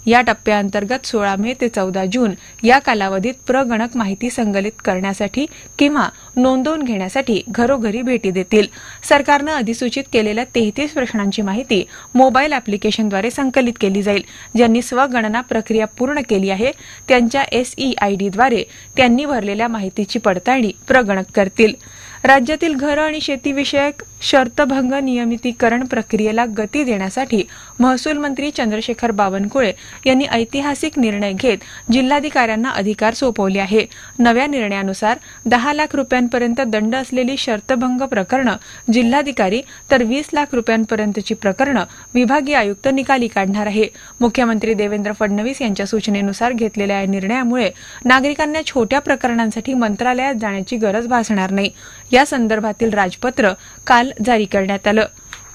या टप्प्याअंतर्गत 16 मे ते 14 जून या कालावधीत प्रगणक माहिती संकलित करण्यासाठी किंवा नोंदवून घेण्यासाठी घरोघरी भेटी देतील. सरकारनं अधिसूचित केलेल्या 33 प्रश्नांची माहिती मोबाईल अॅप्लिकेशनद्वारे संकलित केली जाईल. ज्यांनी स्वगणना प्रक्रिया पूर्ण केली आहे त्यांच्या SEIDद्वारे त्यांनी भरलेल्या माहितीची पडताळणी प्रगणक करतील. राज्यातील घर आणि शेतीविषयक शर्तभंग नियमितीकरण प्रक्रियेला गती देण्यासाठी महसूल मंत्री चंद्रशेखर बावनकुळे यांनी ऐतिहासिक निर्णय घेत जिल्हाधिकाऱ्यांना अधिकार सोपवले आहे. नव्या निर्णयानुसार 10 लाख रुपयांपर्यंत दंड असलेली शर्तभंग प्रकरणं जिल्हाधिकारी तर 20 लाख रुपयांपर्यंतची प्रकरणं विभागीय आयुक्त निकाली काढणार आहे. मुख्यमंत्री देवेंद्र फडणवीस यांच्या सूचनेनुसार घेतलेल्या या निर्णयामुळे नागरिकांना छोट्या प्रकरणांसाठी मंत्रालयात जाण्याची गरज भासणार नाही. या संदर्भातील राजपत्र काल जारी करण्यात आलं.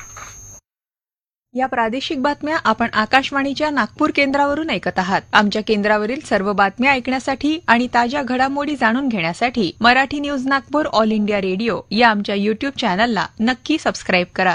या प्रादेशिक बातम्या आपण आकाशवाणीच्या नागपूर केंद्रावरून ऐकत आहात. आमच्या केंद्रावरील सर्व बातम्या ऐकण्यासाठी आणि ताज्या घडामोडी जाणून घेण्यासाठी Marathi news Nagpur all India radio या आमच्या युट्यूब चॅनलला नक्की सबस्क्राईब करा.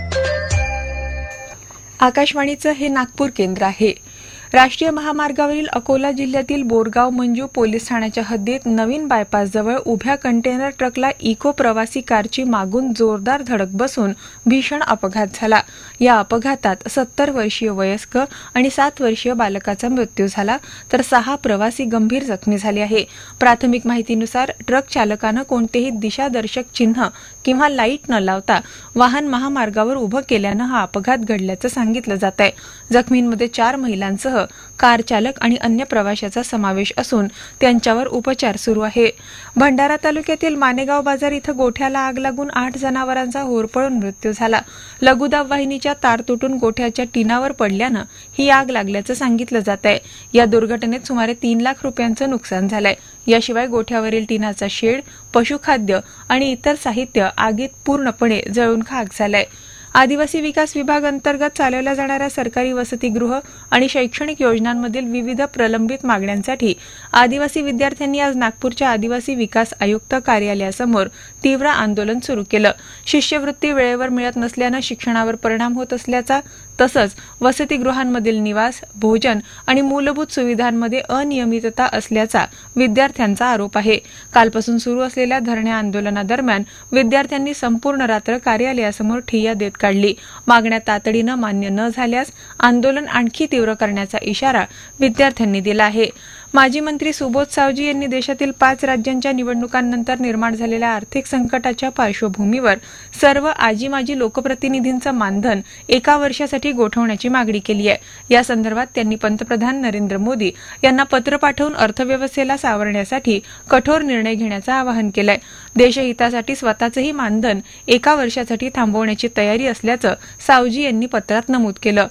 आकाशवाणीचं हे नागपूर केंद्र आहे. राष्ट्रीय महामार्गावरील अकोला जिल्ह्यातील बोरगाव मंजू पोलीस ठाण्याच्या हद्दीत नवीन बायपासजवळ उभ्या कंटेनर ट्रकला इको प्रवासी कारची मागून जोरदार धडक बसून भीषण अपघात झाला. या अपघातात 70 वर्षीय वयस्क आणि 7 वर्षीय बालकाचा मृत्यू झाला तर 6 प्रवासी गंभीर जखमी झाले आहे. प्राथमिक माहितीनुसार ट्रक चालकानं कोणतेही दिशादर्शक चिन्ह किंवा लाईट न लावता वाहन महामार्गावर उभं केल्यानं हा अपघात घडल्याचं सांगितलं जात आहे. जखमींमध्ये 4 महिलांसह कार चालक आणि अन्य प्रवाशाचा समावेश असून त्यांच्यावर उपचार सुरू आहे. भंडारा तालुक्यातील मानेगाव बाजार इथं गोठ्याला आग लागून 8 जनावरांचा होरपळून मृत्यू झाला. लघुदाब वाहिनीच्या तार तुटून गोठ्याच्या टिनावर पडल्यानं ही आग लागल्याचं सांगितलं जात आहे. या दुर्घटनेत सुमारे 3 लाख रुपयांचं नुकसान झालंय. याशिवाय गोठ्यावरील टिनाचा शेड, पशुखाद्य आणि इतर साहित्य आगीत पूर्णपणे जळून खाक झालंय. आदिवासी विकास विभाग अंतर्गत चालवल्या जाणाऱ्या सरकारी वसतिगृह आणि शैक्षणिक योजनांमधील विविध प्रलंबित मागण्यांसाठी आदिवासी विद्यार्थ्यांनी आज नागपूरच्या आदिवासी विकास आयुक्त कार्यालयासमोर तीव्र आंदोलन सुरू केलं. शिष्यवृत्ती वेळेवर मिळत नसल्यानं शिक्षणावर परिणाम होत असल्याचा तसंच वसतिगृहांमधील निवास, भोजन आणि मूलभूत सुविधांमध्ये अनियमितता असल्याचा विद्यार्थ्यांचा आरोप आहे. कालपासून सुरू असलेल्या धरणे आंदोलनादरम्यान विद्यार्थ्यांनी संपूर्ण रात्र कार्यालयासमोर ठिय्या देत काढली. मागण्या तातडीनं मान्य न झाल्यास आंदोलन आणखी तीव्र करण्याचा इशारा विद्यार्थ्यांनी दिला आहे. माजी मंत्री सुबोध सावजी यांनी देशातील 5 राज्यांच्या निवडणुकांनंतर निर्माण झालेल्या आर्थिक संकटाच्या पार्श्वभूमीवर सर्व आजी-माजी लोकप्रतिनिधींचं मानधन 1 वर्षासाठी गोठवण्याची मागणी केली आहे. या संदर्भात त्यांनी पंतप्रधान नरेंद्र मोदी यांना पत्र पाठवून अर्थव्यवस्थेला सावरण्यासाठी कठोर निर्णय घेण्याचं आवाहन केलंय. देशहितासाठी स्वतःचंही मानधन 1 वर्षासाठी थांबवण्याची तयारी असल्याचं सावजी यांनी पत्रात नमूद केलं.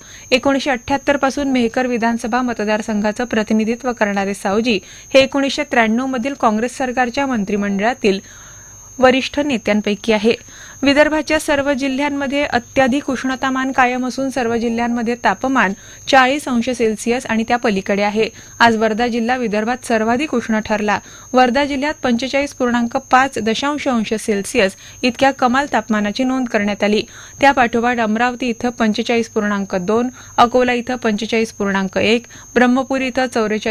1978 पासून मेहकर विधानसभा मतदारसंघाचं प्रतिनिधित्व करणारे सावजी हे 1993 मधील काँग्रेस सरकारच्या मंत्रिमंडळातील वरिष्ठ नेत्यांपैकी आहे. विदर्भाच्या सर्व जिल्ह्यांमध्ये अत्याधिक उष्णतामान कायम असून सर्व जिल्ह्यांमध्ये तापमान 40 अंश सेल्सिअस आणि त्या पलीकडे आहे. आज वर्धा जिल्हा विदर्भात सर्वाधिक उष्ण ठरला. वर्धा जिल्ह्यात 45.5 अंश सेल्सिअस इतक्या कमाल तापमानाची नोंद करण्यात आली. त्यापाठोपाठ अमरावती इथं 45.2, अकोला इथं 45.1, ब्रह्मपुरी इथं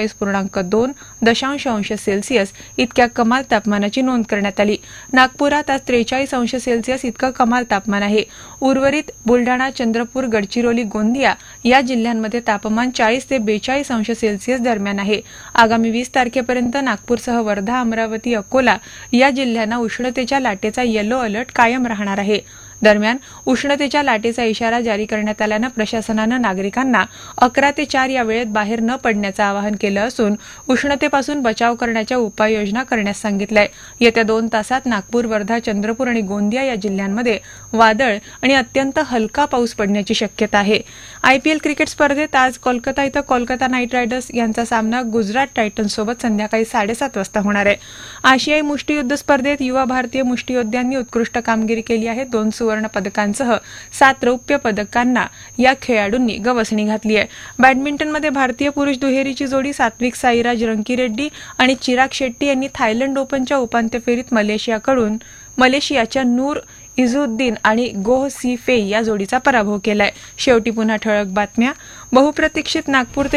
44.2 अंश सेल्सिअस इतक्या कमाल तापमानाची नोंद करण्यात आली. नागपुरात आज 43 अंश सेल्सिअस इतकं कमाल तापमान आहे. उर्वरित बुलढाणा, चंद्रपूर, गडचिरोली, गोंदिया या जिल्ह्यांमध्ये तापमान 40 ते 42 अंश सेल्सिअस दरम्यान आहे. आगामी 20 तारखेपर्यंत नागपूरसह वर्धा, अमरावती, अकोला या जिल्ह्यांना उष्णतेच्या लाटेचा येलो अलर्ट कायम राहणार आहे. दरम्यान उष्णतेच्या लाटेचा इशारा जारी करण्यात आल्यानं प्रशासनानं नागरिकांना 11 ते 4 या वेळेत बाहेर न पडण्याचं आवाहन केलं असून उष्णतेपासून बचाव करण्याच्या उपाययोजना करण्यास सांगितलंय. येत्या 2 तासात नागपूर, वर्धा, चंद्रपूर आणि गोंदिया या जिल्ह्यांमध्ये वादळ आणि अत्यंत हलका पाऊस पडण्याची शक्यता आहे. IPL क्रिकेट स्पर्धेत आज कोलकाता इथं कोलकाता नाईट रायडर्स यांचा सामना गुजरात टायटन्ससोबत संध्याकाळी 7:30 वाजता होणार आहे. आशियाई मुष्टियुद्ध स्पर्धेत युवा भारतीय मुष्टियोद्ध्यांनी उत्कृष्ट कामगिरी केली आहे. 2 सुवर्ण पदकांसह 7 रौप्य पदकांना या खेळाडूंनी गवसणी घातली आहे. बॅडमिंटनमध्ये भारतीय पुरुष दुहेरीची जोडी सात्विक साईराज रंकीरेड्डी आणि चिराग शेट्टी यांनी थायलंड ओपनच्या उपांत्य फेरीत मलेशियाच्या नूर इझुद्दीन आणि गोह सी फेई या जोडीचा पराभव केलाय. शेवटी पुन्हा ठळक बातम्या. बहुप्रतीक्षित नागपूर